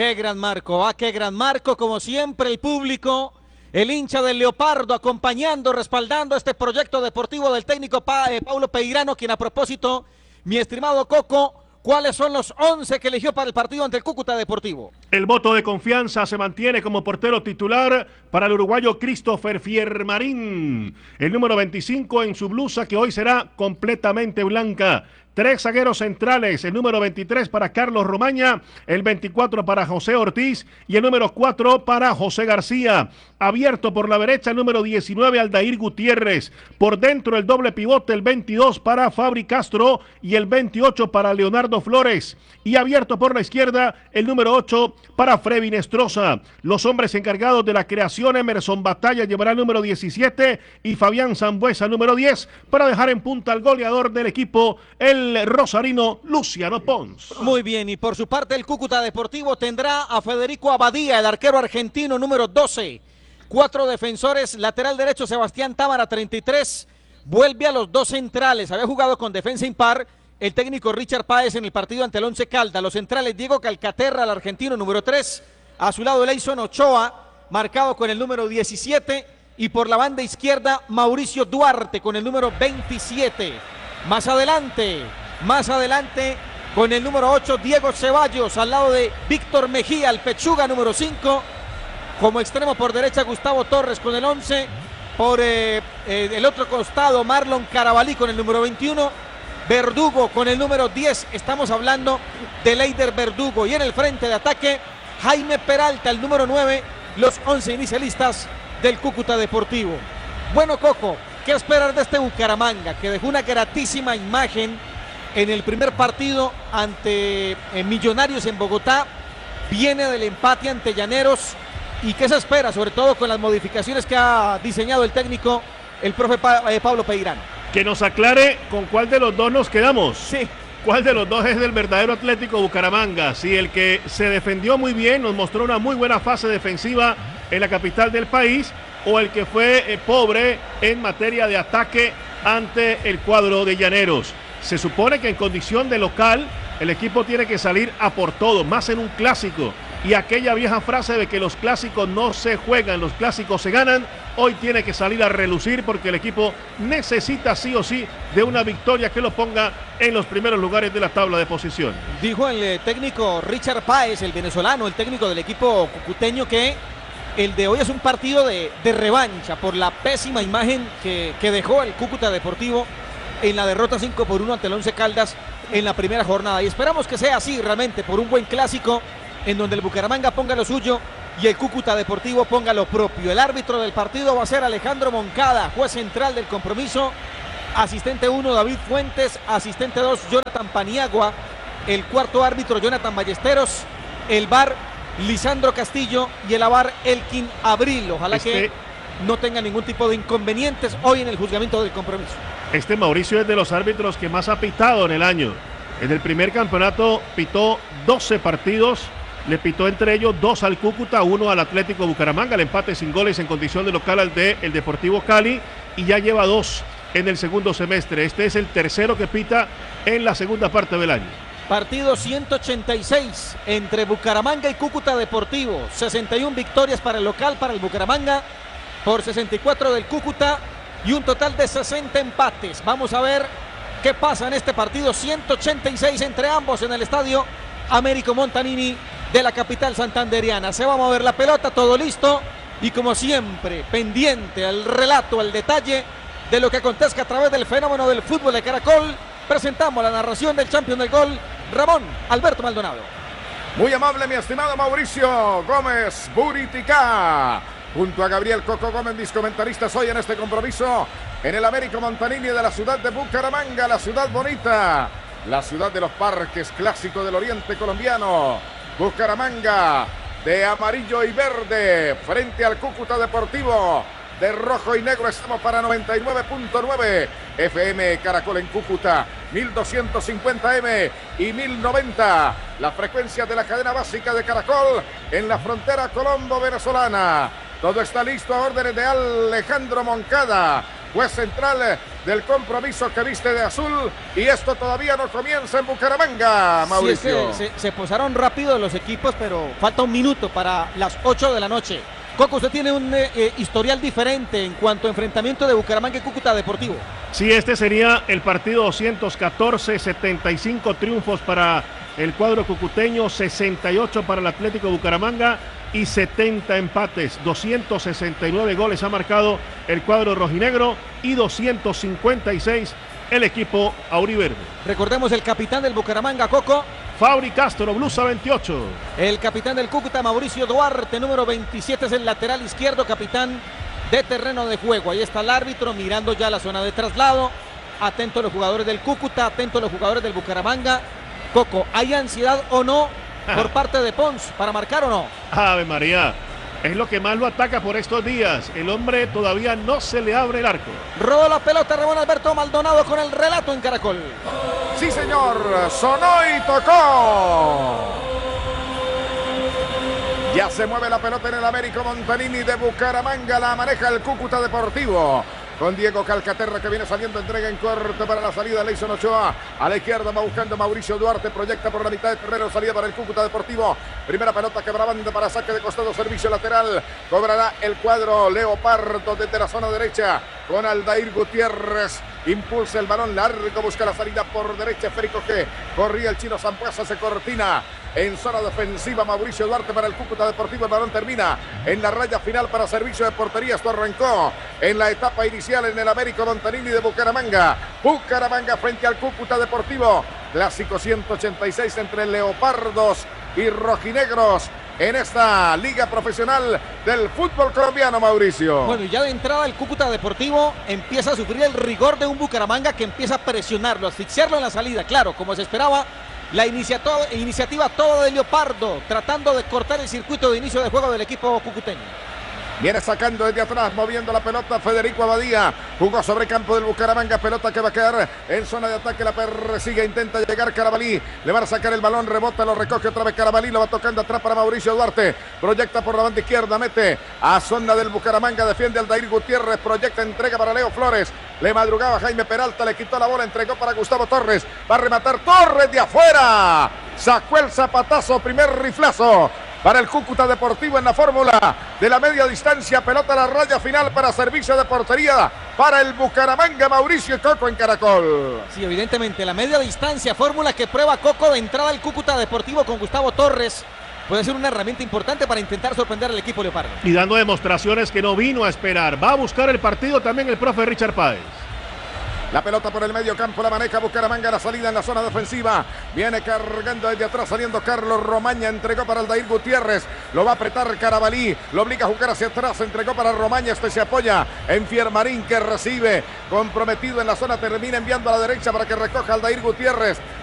Qué gran marco, qué gran marco, como siempre el público, el hincha del Leopardo acompañando, respaldando este proyecto deportivo del técnico Paulo Peirano, quien a propósito, mi estimado Coco, ¿cuáles son los 11 que eligió para el partido ante el Cúcuta Deportivo? El voto de confianza se mantiene como portero titular para el uruguayo Christopher Fiermarín, el número 25 en su blusa que hoy será completamente blanca. 3 zagueros centrales, el número 23 para Carlos Romaña, el 24 para José Ortiz y el número 4 para José García. Abierto por la derecha el número 19 Aldair Gutiérrez. Por dentro el doble pivote, el 22 para Fabri Castro y el 28 para Leonardo Flores. Y abierto por la izquierda el número 8 para Freddy Nestroza. Los hombres encargados de la creación, Emerson Batalla llevará el número 17 y Fabián Zambuesa número 10 para dejar en punta al goleador del equipo, el rosarino Luciano Pons. Muy bien, y por su parte el Cúcuta Deportivo tendrá a Federico Abadía, el arquero argentino número 12. 4 defensores, lateral derecho Sebastián Támara 33, vuelve a los 2 centrales, había jugado con defensa impar el técnico Richard Páez en el partido ante el Once Caldas. Los centrales Diego Calcaterra, el argentino número 3, a su lado Leison Ochoa, marcado con el número 17, y por la banda izquierda Mauricio Duarte con el número 27. Más adelante, con el número 8, Diego Ceballos, al lado de Víctor Mejía, el pechuga número 5. Como extremo por derecha, Gustavo Torres con el 11. Por el otro costado, Marlon Carabalí con el número 21. Verdugo con el número 10. Estamos hablando de Leider Verdugo. Y en el frente de ataque, Jaime Peralta, el número 9. Los 11 inicialistas del Cúcuta Deportivo. Bueno, Coco, ¿qué esperar de este Bucaramanga? Que dejó una gratísima imagen en el primer partido ante Millonarios en Bogotá. Viene del empate ante Llaneros. ¿Y qué se espera, sobre todo con las modificaciones que ha diseñado el técnico, el profe Pablo Peirano? Que nos aclare con cuál de los dos nos quedamos. Sí. ¿Cuál de los dos es del verdadero Atlético Bucaramanga? Si el que se defendió muy bien, nos mostró una muy buena fase defensiva en la capital del país, o el que fue pobre en materia de ataque ante el cuadro de Llaneros. Se supone que en condición de local el equipo tiene que salir a por todo, más en un clásico. Y aquella vieja frase de que los clásicos no se juegan, los clásicos se ganan, hoy tiene que salir a relucir porque el equipo necesita sí o sí de una victoria que lo ponga en los primeros lugares de la tabla de posición. Dijo el técnico Richard Páez, el venezolano, el técnico del equipo cucuteño, que el de hoy es un partido de revancha por la pésima imagen que dejó el Cúcuta Deportivo en la derrota 5-1 ante el Once Caldas en la primera jornada. Y esperamos que sea así realmente, por un buen clásico en donde el Bucaramanga ponga lo suyo y el Cúcuta Deportivo ponga lo propio. El árbitro del partido va a ser Alejandro Moncada, juez central del compromiso. Asistente 1, David Fuentes. Asistente 2, Jonathan Paniagua. El cuarto árbitro, Jonathan Ballesteros. El VAR, Lisandro Castillo. Y el AVAR, Elkin Abril. Ojalá que no tenga ningún tipo de inconvenientes hoy en el juzgamiento del compromiso. Mauricio es de los árbitros que más ha pitado en el año. En el primer campeonato pitó 12 partidos. Le pitó entre ellos 2 al Cúcuta, 1 al Atlético Bucaramanga, el empate sin goles en condición de local al de el Deportivo Cali, y ya lleva 2 en el segundo semestre. Este es el tercero que pita en la segunda parte del año. Partido 186 entre Bucaramanga y Cúcuta Deportivo. 61 victorias para el local, para el Bucaramanga, por 64 del Cúcuta, y un total de 60 empates. Vamos a ver qué pasa en este partido 186 entre ambos en el estadio Américo Montanini de la capital santanderiana. Se va a mover la pelota, todo listo, y como siempre, pendiente al relato, al detalle de lo que acontezca a través del fenómeno del fútbol de Caracol. Presentamos la narración del campeón del gol, Ramón Alberto Maldonado. Muy amable, mi estimado Mauricio Gómez Buritica, junto a Gabriel Coco Gómez, mis comentaristas hoy en este compromiso en el Américo Montanini de la ciudad de Bucaramanga, la ciudad bonita, la ciudad de los parques, clásico del oriente colombiano. Bucaramanga de amarillo y verde frente al Cúcuta Deportivo de rojo y negro. Estamos para 99.9 FM Caracol en Cúcuta, 1250M y 1090, la frecuencia de la cadena básica de Caracol en la frontera colombo-venezolana. Todo está listo a órdenes de Alejandro Moncada, juez central del compromiso que viste de azul, y esto todavía no comienza en Bucaramanga, Mauricio. Sí, es que se posaron rápido los equipos, pero falta un minuto para las 8 de la noche. Coco, usted tiene un historial diferente en cuanto a enfrentamiento de Bucaramanga y Cúcuta Deportivo. Sí, este sería el partido 214, 75 triunfos para el cuadro cucuteño, 68 para el Atlético Bucaramanga y 70 empates. 269 goles ha marcado el cuadro rojinegro y 256 el equipo auriverde. Recordemos el capitán del Bucaramanga, Coco. Fabri Castro, blusa 28. El capitán del Cúcuta, Mauricio Duarte, número 27, es el lateral izquierdo, capitán de terreno de juego. Ahí está el árbitro mirando ya la zona de traslado. Atento a los jugadores del Cúcuta, atento a los jugadores del Bucaramanga. Coco, ¿hay ansiedad o no por parte de Pons para marcar o no? Ave María, es lo que más lo ataca por estos días. El hombre todavía no se le abre el arco. Rodó la pelota, Ramón Alberto Maldonado con el relato en Caracol. Sí, señor, sonó y tocó. Ya se mueve la pelota en el Américo Montanini de Bucaramanga, la maneja el Cúcuta Deportivo. Con Diego Calcaterra que viene saliendo, entrega en corto para la salida, Leison Ochoa. A la izquierda va buscando Mauricio Duarte, proyecta por la mitad de terreno, salida para el Cúcuta Deportivo. Primera pelota quebrabanda para saque de costado, servicio lateral. Cobrará el cuadro Leopardo desde la zona derecha con Aldair Gutiérrez. Impulsa el balón largo, busca la salida por derecha, Férico que corría el chino Zampuesa, se cortina. En zona defensiva, Mauricio Duarte para el Cúcuta Deportivo. El balón termina en la raya final para servicio de portería. Esto arrancó en la etapa inicial en el Américo Montanini de Bucaramanga. Bucaramanga frente al Cúcuta Deportivo. Clásico 186 entre leopardos y rojinegros en esta liga profesional del fútbol colombiano, Mauricio. Bueno, y ya de entrada el Cúcuta Deportivo empieza a sufrir el rigor de un Bucaramanga que empieza a presionarlo, a asfixiarlo en la salida. Claro, como se esperaba, la iniciativa toda de Leopardo, tratando de cortar el circuito de inicio de juego del equipo cucuteño. Viene sacando desde atrás, moviendo la pelota Federico Abadía. Jugó sobre campo del Bucaramanga, pelota que va a quedar en zona de ataque, la persigue, intenta llegar Carabalí. Le van a sacar el balón, rebota, lo recoge otra vez Carabalí, lo va tocando atrás para Mauricio Duarte. Proyecta por la banda izquierda, mete a zona del Bucaramanga, defiende Aldair Gutiérrez, proyecta, entrega para Leo Flores. Le madrugaba Jaime Peralta, le quitó la bola, entregó para Gustavo Torres. Va a rematar Torres de afuera. Sacó el zapatazo, primer riflazo para el Cúcuta Deportivo en la fórmula de la media distancia, pelota a la raya final para servicio de portería para el Bucaramanga, Mauricio Coco en Caracol. Sí, evidentemente la media distancia, fórmula que prueba Coco de entrada al Cúcuta Deportivo con Gustavo Torres. Puede ser una herramienta importante para intentar sorprender al equipo leopardo. Y dando demostraciones que no vino a esperar. Va a buscar el partido también el profe Richard Páez. La pelota por el medio campo, la maneja Bucaramanga, la salida en la zona defensiva. Viene cargando desde atrás, saliendo Carlos Romaña, entregó para Aldair Gutiérrez. Lo va a apretar Carabalí, lo obliga a jugar hacia atrás, entregó para Romaña, este se apoya en Fiermarín que recibe. Comprometido en la zona, termina enviando a la derecha para que recoja Aldair Gutiérrez.